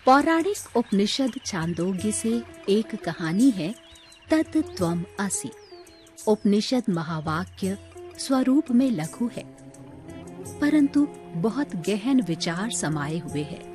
पौराणिक उपनिषद छांदोग्य से एक कहानी है तत् त्वम् असि। उपनिषद महावाक्य स्वरूप में लघु है, परंतु बहुत गहन विचार समाये हुए है।